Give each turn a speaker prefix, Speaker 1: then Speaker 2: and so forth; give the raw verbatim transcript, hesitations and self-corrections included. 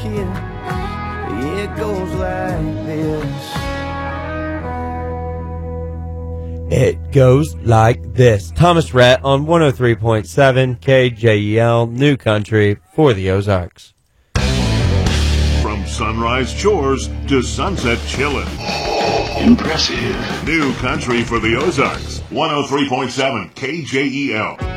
Speaker 1: here. It goes like this.
Speaker 2: It goes like this. Thomas Rhett on one oh three point seven K J E L, New Country for the Ozarks.
Speaker 3: From sunrise chores to sunset chillin'.
Speaker 4: Impressive.
Speaker 3: New Country for the Ozarks. one oh three point seven K J E L.